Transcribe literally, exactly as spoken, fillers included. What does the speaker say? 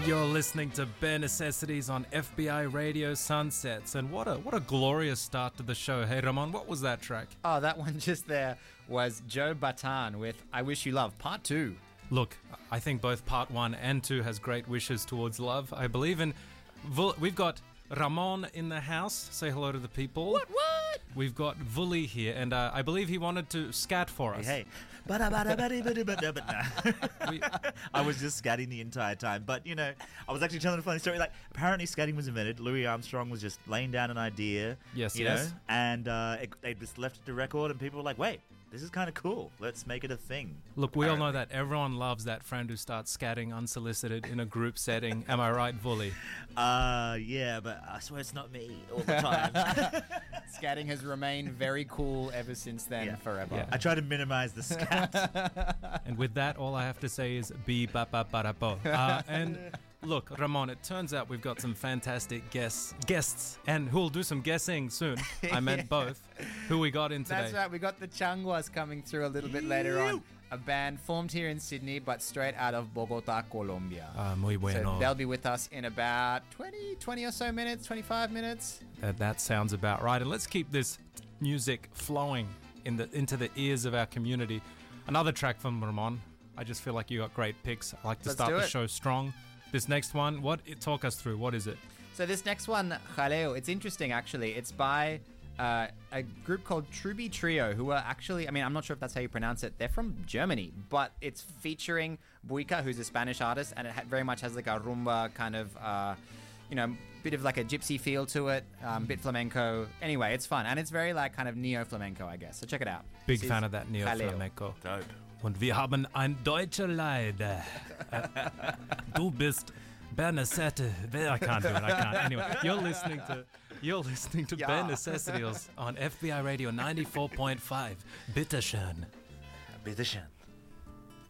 You're listening to Bare Necessities on F B I Radio Sunsets, and what a what a glorious start to the show. Hey, Ramon, what was that track? Oh, that one just there was Joe Batan with I Wish You Love, Part two. Look, I think both Part one and two has great wishes towards love. I believe in... We've got Ramon in the house. Say hello to the people. What, what? We've got Vuli here, and uh, I believe he wanted to scat for us. Hey, hey. we, I was just scatting the entire time. But, you know, I was actually telling a funny story. Like, apparently scatting was invented. Louis Armstrong was just laying down an idea. Yes, you yes. know, and uh, it, they just left it to record, and people were like, wait, this is kind of cool. Let's make it a thing. Look, we apparently. all know that everyone loves that friend who starts scatting unsolicited in a group setting. Am I right, Vuli? Uh, yeah, but I swear it's not me all the time. Scatting has remained very cool ever since then, yeah. forever. Yeah. I try to minimize the scat. And with that, all I have to say is be ba ba ba da bo. Uh, and look, Ramon, it turns out we've got some fantastic guests, guests, and who'll do some guessing soon. I meant yeah. both. Who we got in today? That's right. We got the Changuas coming through a little bit later on. A band formed here in Sydney, but straight out of Bogota, Colombia. Ah, muy bueno. So they'll be with us in about twenty, twenty or so minutes, twenty-five minutes. That, that sounds about right. And let's keep this music flowing in the into the ears of our community. Another track from Ramon. I just feel like you got great picks. I like to Let's start the it. show strong. This next one, what? Talk us through. What is it? So this next one, Jaleo, it's interesting actually. It's by uh, a group called Truby Trio, who are actually, I mean, I'm not sure if that's how you pronounce it. They're from Germany, but it's featuring Buika, who's a Spanish artist, and it ha- very much has like a rumba kind of, uh, you know, bit of like a gypsy feel to it, um, bit flamenco. Anyway, it's fun, and it's very like kind of neo-flamenco, I guess. So check it out. Big This fan is of that neo-flamenco. Dope. Und wir haben ein deutscher Leider. Du bist Bernasette. I can't do it. I can't. Anyway, you're listening to you're listening to Ja. Bare Necessities on F B I Radio ninety-four point five. Bitteschön. Bitteschön.